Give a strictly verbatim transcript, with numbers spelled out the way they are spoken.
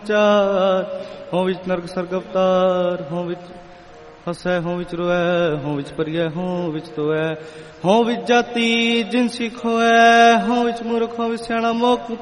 ਚਾਰ ਹੋਂ ਵਿੱਚ ਨਰਕ ਸਰਗ ਅਵਤਾਰ ਹੋਂ ਵਿੱਚ ਹਸੈ ਹੋਂ ਵਿੱਚ ਰੋਐ ਹੋਂ ਵਿੱਚ ਪਰਿਐ ਹੋਂ ਵਿੱਚ ਤੋਐ ਹੋਂ ਵਿੱਚ ਜਾਤੀ ਜਿਨ ਸਿੱਖ ਹੋਐ ਹੋਂ ਵਿੱਚ ਮੂਰਖ ਹੋਂ ਵਿੱਚ ਸਿਆਣਾ ਮੁਕ